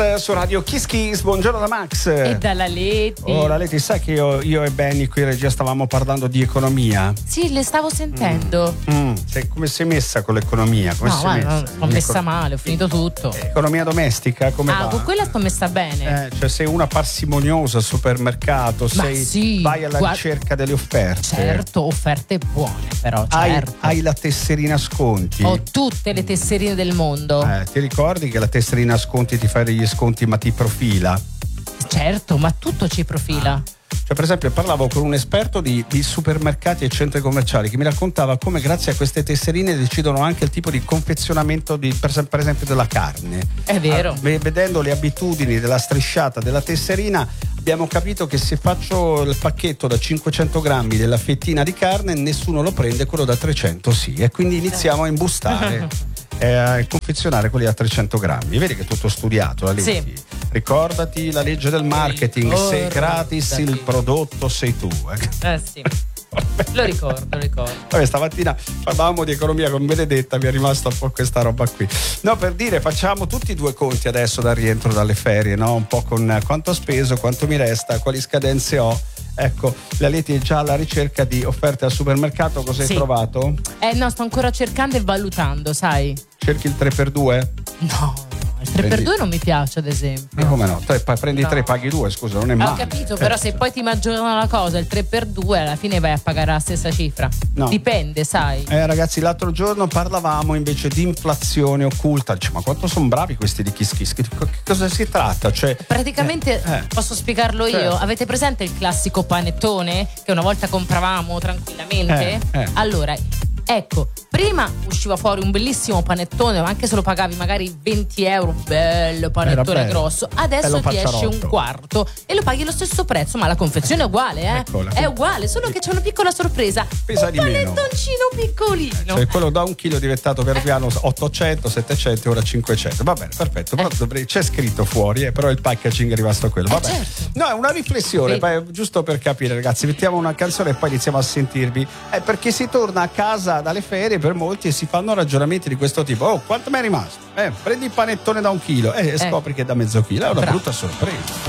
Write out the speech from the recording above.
Su Radio Kiss Kiss, buongiorno da Max e dalla Leti. Oh, la Leti, sai che io e Benny qui in regia stavamo parlando di economia? Sì, le stavo sentendo. Come sei messa con l'economia? Come sei messa? Ho messa male, ho finito tutto. Economia domestica, come va? Con quella sto messa bene. Cioè sei una parsimoniosa al supermercato, vai alla ricerca delle offerte. Certo, offerte buone però, certo. Hai la tesserina sconti? Ho tutte le tesserine del mondo. Ti ricordi che la tesserina sconti ti fa degli sconti ma ti profila? Certo, ma tutto ci profila. Cioè, per esempio, parlavo con un esperto di supermercati e centri commerciali che mi raccontava come grazie a queste tesserine decidono anche il tipo di confezionamento per esempio della carne. È vero. Vedendo le abitudini della strisciata della tesserina abbiamo capito che se faccio il pacchetto da 500 grammi della fettina di carne nessuno lo prende, quello da 300 sì, e quindi iniziamo a imbustare a confezionare quelli da 300 grammi. Vedi che è tutto studiato, la legge. Sì. Ricordati la legge del marketing, se gratis il prodotto sei tu. Sì. Lo ricordo. Vabbè, stamattina parlavamo di economia con Benedetta, mi è rimasta un po' questa roba qui. No, per dire, facciamo tutti 2 conti adesso dal rientro dalle ferie, no? Un po' con quanto ho speso, quanto mi resta, quali scadenze ho. Ecco, la Leti è già alla ricerca di offerte al supermercato, cosa hai trovato? No, sto ancora cercando e valutando, sai. Cerchi il 3x2? No, il 3x2 non mi piace, ad esempio. Come no? Prendi 3, paghi 2, scusa, non è male. Ho capito, però se poi ti maggiorano la cosa, il 3x2 alla fine vai a pagare la stessa cifra. No. Dipende, sai. Ragazzi, l'altro giorno parlavamo invece di inflazione occulta. Dice, ma quanto sono bravi questi di Kiss Kiss? Che cosa si tratta? Cioè, praticamente, posso spiegarlo io? Certo. Avete presente il classico panettone che una volta compravamo tranquillamente? Allora, ecco, prima usciva fuori un bellissimo panettone, anche se lo pagavi magari 20 euro, bello panettone grosso. Adesso ti esce un quarto e lo paghi lo stesso prezzo, ma la confezione è uguale, Eccola. È uguale, solo che c'è una piccola sorpresa. Pesa un di meno. panettoncino piccolino. Cioè quello da 1 chilo è diventato piano piano 800, 700 e ora 500. Va bene, perfetto. Però c'è scritto fuori, però il packaging è rimasto quello. Va bene. Certo. No, è una riflessione, giusto per capire, ragazzi. Mettiamo una canzone e poi iniziamo a sentirvi. Perché si torna a casa dalle ferie per molti e si fanno ragionamenti di questo tipo. Oh, quanto mi è rimasto? Prendi il panettone da 1 chilo e scopri che è da mezzo chilo. È una brutta sorpresa.